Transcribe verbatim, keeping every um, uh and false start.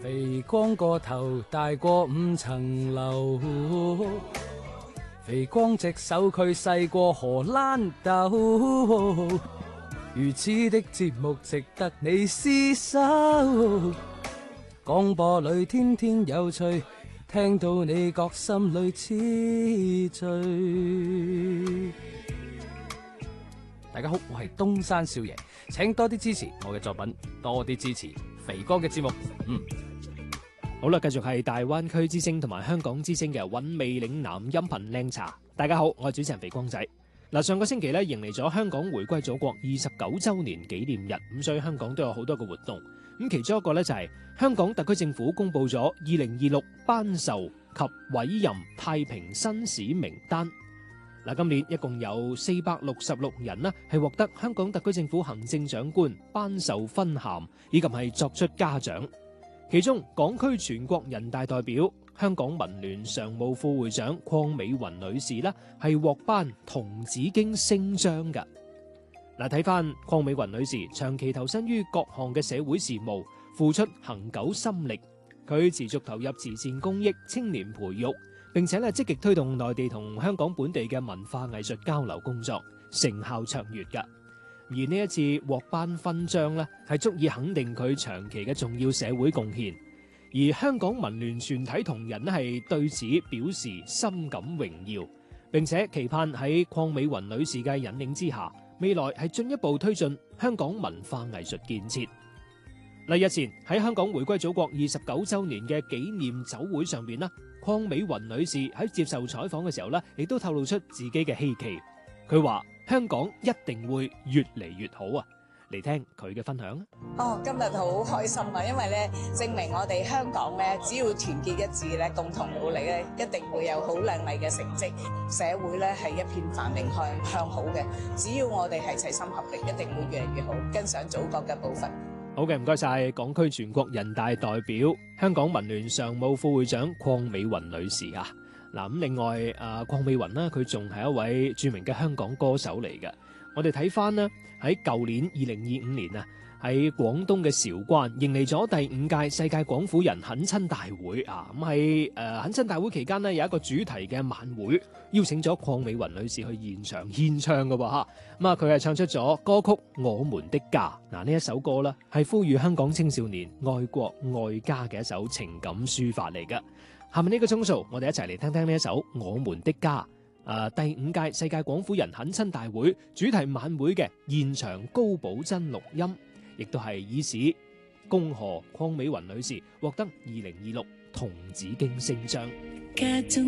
肥光個頭大過五層樓，肥光隻手佢細過荷蘭豆，如此的節目值得你廝守。廣播裏天天有趣，聽到你覺心裏痴醉。大家好，我係東山少爺，請多啲支持我嘅作品，多啲支持肥哥嘅節目。嗯。 好啦，繼續係大灣區之聲同埋香港之聲嘅韻味嶺南音頻靚茶。大家好，我係主持人肥光仔。嗱，上個星期咧迎嚟咗香港回歸祖國二十九周年紀念日，咁所以香港都有好多嘅活動。咁其中一個咧就係香港特區政府公布咗二零二六頒授及委任太平紳士名單。嗱，今年一共有四百六十六人呢係獲得香港特區政府行政長官頒授勳銜，以及係作出嘉獎。其中，港區全國人大代表、香港民聯常務副會長鄺美雲女士呢係獲頒銅紫荊星章嘅。嗱，睇翻鄺美雲女士長期投身於各項嘅社會事務，付出恆久心力。佢持續投入慈善公益、青年培育，並且咧積極推動內地同香港本地嘅文化藝術交流工作，成效卓越嘅。而呢一次獲頒勳章呢係足以肯定佢長期嘅重要社會貢獻。而香港民聯全體同仁呢係對此表示深感榮耀，並且期盼喺鄺美雲女士嘅引領之下，未來係進一步推進香港文化藝術建設。嗱，日前喺香港回歸祖國二十九週年嘅紀念酒會上邊呢，鄺美雲女士喺接受採訪嘅時候呢，亦都透露出自己嘅希冀。佢話香港一定會越嚟越好啊！嚟聽佢嘅分享。 哦，今日好開心啊，因為咧證明我哋香港咧，只要團結一致咧，共同努力咧，一定會有好靚麗嘅成績。社會咧係一片繁榮向向好嘅，只要我哋係齊心合力，一定會越嚟越好，跟上祖國嘅步伐。 好嘅，唔該晒港區全國人大代表、香港民聯常務副會長鄺美雲女士啊。嗱，咁另外誒，鄺美雲呢，佢仲係一位著名嘅香港歌手嚟嘅。我哋睇翻呢，喺舊年二零二五年啊，喺廣東嘅韶關迎嚟咗第五屆世界廣府人懇親大會啊。咁喺誒懇親大會期間呢，有一個主題嘅晚會，邀請咗鄺美雲女士去現場獻唱嘅喎嚇。咁啊，佢係唱出咗歌曲《我們的家》。嗱，呢一首歌呢，係呼籲香港青少年愛國愛家嘅一首情感抒發嚟嘅。下面呢個鐘數，我哋一齊嚟聽聽呢一首《我們的家》。誒、呃，第五屆世界廣府人懇親大會主題晚會嘅現場高保真錄音，亦都係以此恭賀鄺美雲女士獲得二零二六銅紫荊星章。